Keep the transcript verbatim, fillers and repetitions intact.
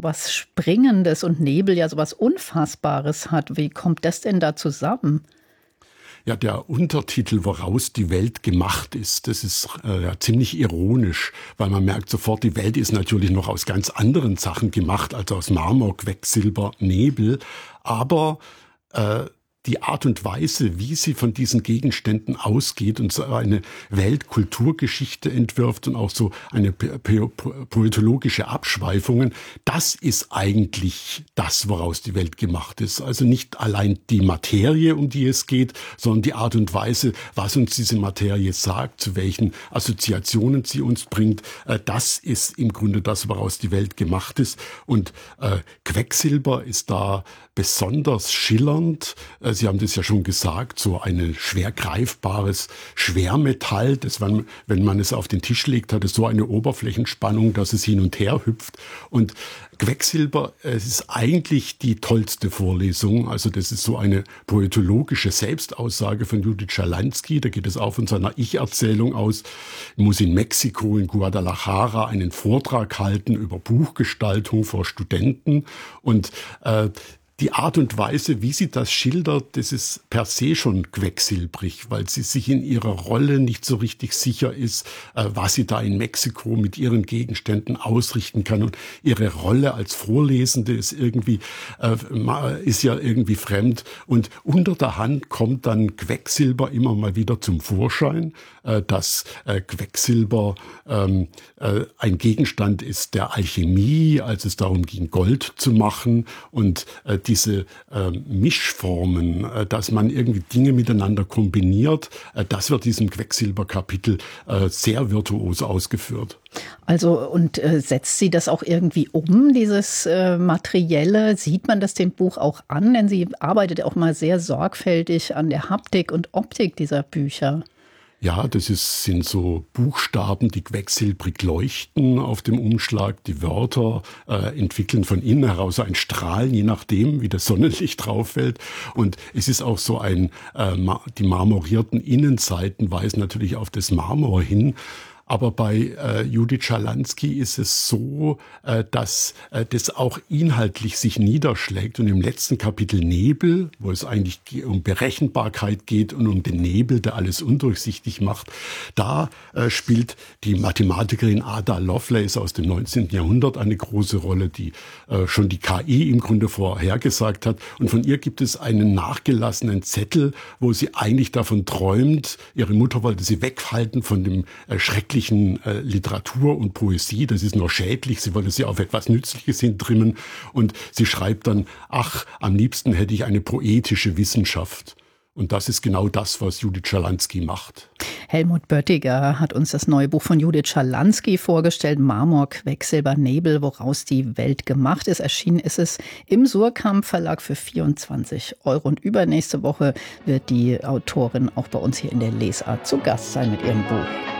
so was Springendes und Nebel ja so was Unfassbares hat. Wie kommt das denn da zusammen? Ja, der Untertitel, woraus die Welt gemacht ist, das ist äh, ja, ziemlich ironisch, weil man merkt sofort, die Welt ist natürlich noch aus ganz anderen Sachen gemacht, als aus Marmor, Quecksilber, Nebel. Aber äh, die Art und Weise, wie sie von diesen Gegenständen ausgeht und so eine Weltkulturgeschichte entwirft und auch so eine poetologische Abschweifungen, das ist eigentlich das, woraus die Welt gemacht ist. Also nicht allein die Materie, um die es geht, sondern die Art und Weise, was uns diese Materie sagt, zu welchen Assoziationen sie uns bringt. Das ist im Grunde das, woraus die Welt gemacht ist. Und äh, Quecksilber ist da besonders schillernd. Sie haben das ja schon gesagt, so ein schwer greifbares Schwermetall, das, wenn, wenn man es auf den Tisch legt, hat es so eine Oberflächenspannung, dass es hin und her hüpft. Und Quecksilber, es ist eigentlich die tollste Vorlesung. Also das ist so eine poetologische Selbstaussage von Judith Schalansky. Da geht es auch von seiner Ich-Erzählung aus. Er muss in Mexiko, in Guadalajara, einen Vortrag halten über Buchgestaltung vor Studenten. Und äh, die Art und Weise, wie sie das schildert, das ist per se schon quecksilbrig, weil sie sich in ihrer Rolle nicht so richtig sicher ist, was sie da in Mexiko mit ihren Gegenständen ausrichten kann. Und ihre Rolle als Vorlesende ist irgendwie, ist ja irgendwie fremd. Und unter der Hand kommt dann Quecksilber immer mal wieder zum Vorschein, dass Quecksilber ein Gegenstand ist der Alchemie, als es darum ging, Gold zu machen. Und diese äh, Mischformen, äh, dass man irgendwie Dinge miteinander kombiniert, äh, das wird diesem Quecksilberkapitel äh, sehr virtuos ausgeführt. Also und äh, setzt sie das auch irgendwie um, dieses äh, Materielle? Sieht man das dem Buch auch an? Denn sie arbeitet auch mal sehr sorgfältig an der Haptik und Optik dieser Bücher. Ja, das ist, sind so Buchstaben, die quecksilbrig leuchten auf dem Umschlag. Die Wörter äh, entwickeln von innen heraus ein Strahlen, je nachdem, wie das Sonnenlicht drauf fällt. Und es ist auch so ein, äh, die marmorierten Innenseiten weisen natürlich auf das Marmor hin. Aber bei äh, Judith Schalansky ist es so, äh, dass äh, das auch inhaltlich sich niederschlägt. Und im letzten Kapitel Nebel, wo es eigentlich um Berechenbarkeit geht und um den Nebel, der alles undurchsichtig macht, da äh, spielt die Mathematikerin Ada Lovelace aus dem neunzehnten Jahrhundert eine große Rolle, die äh, schon die K I im Grunde vorhergesagt hat. Und von ihr gibt es einen nachgelassenen Zettel, wo sie eigentlich davon träumt, ihre Mutter wollte sie weghalten von dem äh, schrecklichen Literatur und Poesie, das ist nur schädlich, sie wollte sie auf etwas Nützliches hintrimmen und sie schreibt dann, ach, am liebsten hätte ich eine poetische Wissenschaft. Und das ist genau das, was Judith Schalansky macht. Helmut Böttiger hat uns das neue Buch von Judith Schalansky vorgestellt, Marmor, Quecksilber, Nebel, woraus die Welt gemacht ist. Erschienen ist es im Suhrkamp Verlag für vierundzwanzig Euro. Und übernächste Woche wird die Autorin auch bei uns hier in der Lesart zu Gast sein mit ihrem Buch.